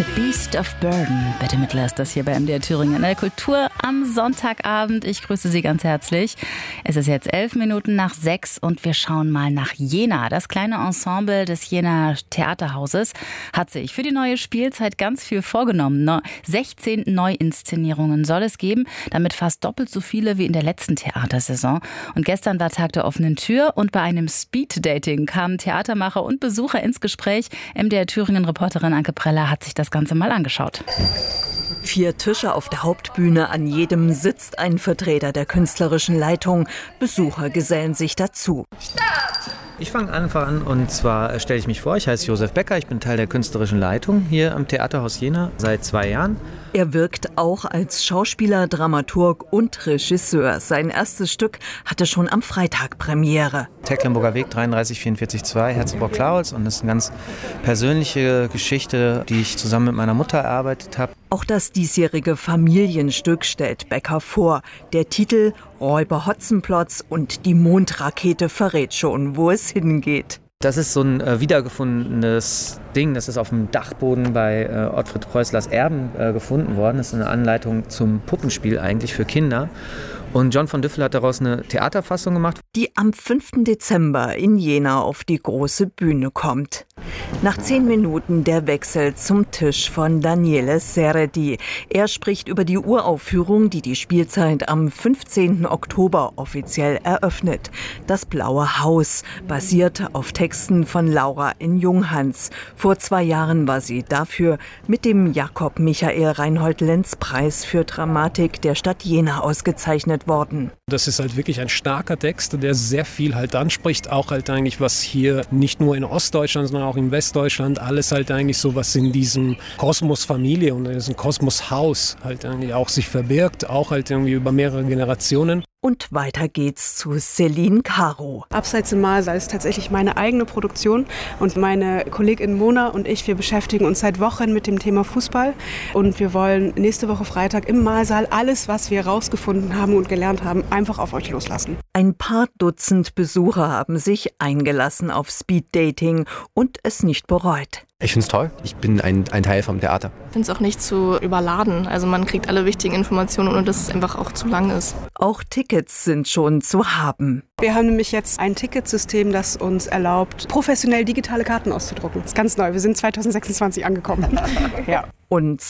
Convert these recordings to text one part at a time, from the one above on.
Beast of Burden. Bette Midler ist das hier bei MDR Thüringen in der Kultur am Sonntagabend. Ich grüße Sie ganz herzlich. Es ist jetzt 11:11 und wir schauen mal nach Jena. Das kleine Ensemble des Jenaer Theaterhauses hat sich für die neue Spielzeit ganz viel vorgenommen. 16 Neuinszenierungen soll es geben, damit fast doppelt so viele wie in der letzten Theatersaison. Und gestern war Tag der offenen Tür und bei einem Speed-Dating kamen Theatermacher und Besucher ins Gespräch. MDR Thüringen-Reporterin Anke Preller hat sich das Ganze mal angeschaut. 4 Tische auf der Hauptbühne, an jedem sitzt ein Vertreter der künstlerischen Leitung. Besucher gesellen sich dazu. Ich fange einfach an und zwar stelle ich mich vor, ich heiße Josef Becker, ich bin Teil der künstlerischen Leitung hier am Theaterhaus Jena seit 2 Jahren. Er wirkt auch als Schauspieler, Dramaturg und Regisseur. Sein erstes Stück hatte schon am Freitag Premiere. Tecklenburger Weg 33442, Herzogenburg-Klausels, und das ist eine ganz persönliche Geschichte, die ich zusammen mit meiner Mutter erarbeitet habe. Auch das diesjährige Familienstück stellt Becker vor. Der Titel Räuber Hotzenplotz und die Mondrakete verrät schon, wo es hingeht. Das ist so ein wiedergefundenes Ding, das ist auf dem Dachboden bei Ottfried Preußlers Erben gefunden worden. Das ist eine Anleitung zum Puppenspiel eigentlich für Kinder. Und John von Düffel hat daraus eine Theaterfassung gemacht, die am 5. Dezember in Jena auf die große Bühne kommt. Nach 10 Minuten der Wechsel zum Tisch von Daniele Seredi. Er spricht über die Uraufführung, die die Spielzeit am 15. Oktober offiziell eröffnet. Das Blaue Haus, basiert auf Texten von Laura in Junghans. Vor 2 Jahren war sie dafür mit dem Jakob Michael Reinhold Lenz Preis für Dramatik der Stadt Jena ausgezeichnet worden. Das ist halt wirklich ein starker Text, der sehr viel halt anspricht, auch halt eigentlich, was hier nicht nur in Ostdeutschland, sondern auch in Westdeutschland alles halt eigentlich so, was in diesem Kosmos Familie und in diesem Kosmos Haus halt eigentlich auch sich verbirgt, auch halt irgendwie über mehrere Generationen. Und weiter geht's zu Celine Caro. Abseits im Mahlsaal ist tatsächlich meine eigene Produktion und meine Kollegin Mona und ich, wir beschäftigen uns seit Wochen mit dem Thema Fußball und wir wollen nächste Woche Freitag im Mahlsaal alles, was wir rausgefunden haben und gelernt haben, einfach auf euch loslassen. Ein paar Dutzend Besucher haben sich eingelassen auf Speeddating und es nicht bereut. Ich finde es toll. Ich bin ein Teil vom Theater. Ich finde es auch nicht zu überladen. Also man kriegt alle wichtigen Informationen, ohne dass es einfach auch zu lang ist. Auch Tickets sind schon zu haben. Wir haben nämlich jetzt ein Ticketsystem, das uns erlaubt, professionell digitale Karten auszudrucken. Das ist ganz neu. Wir sind 2026 angekommen. Ja. Und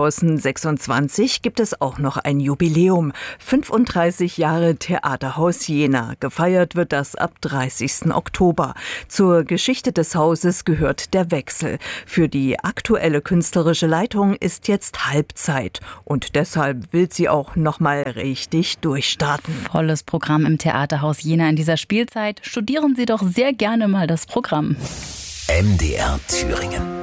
2026 gibt es auch noch ein Jubiläum. 35 Jahre Theaterhaus Jena. Gefeiert wird das ab 30. Oktober. Zur Geschichte des Hauses gehört der Wechsel. Für die aktuelle künstlerische Leitung ist jetzt Halbzeit. Und deshalb will sie auch noch mal richtig durchstarten. Volles Programm im Theaterhaus Jena in dieser Spielzeit. Studieren Sie doch sehr gerne mal das Programm. MDR Thüringen.